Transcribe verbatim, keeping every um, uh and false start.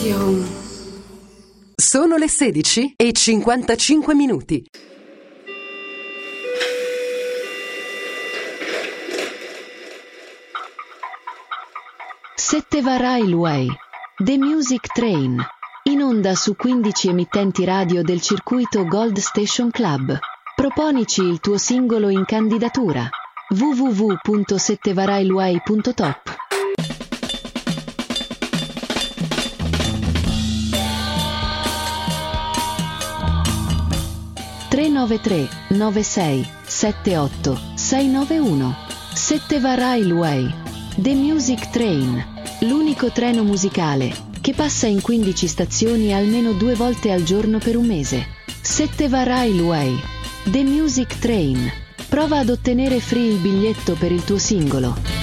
Passion. Sono le sedici e cinquantacinque minuti. Setteva Railway, The Music Train, in onda su quindici emittenti radio del circuito Gold Station Club. Proponici il tuo singolo in candidatura. w w w punto settevarailway punto top. tre nove tre nove sei sette otto sei nove uno. Setteva Railway, The Music Train, l'unico treno musicale che passa in quindici stazioni almeno due volte al giorno per un mese. Setteva Railway, The Music Train. Prova ad ottenere free il biglietto per il tuo singolo.